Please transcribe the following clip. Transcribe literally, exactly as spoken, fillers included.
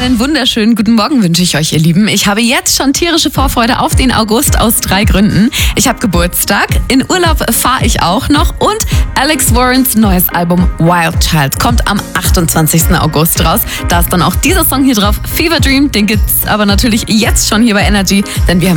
Einen wunderschönen guten Morgen wünsche ich euch, ihr Lieben. Ich habe jetzt schon tierische Vorfreude auf den August aus drei Gründen. Ich habe Geburtstag, in Urlaub fahre ich auch noch und Alex Warrens neues Album Wild Child kommt am achtundzwanzigsten August raus. Da ist dann auch dieser Song hier drauf, Fever Dream. Den gibt's aber natürlich jetzt schon hier bei Energy, denn wir haben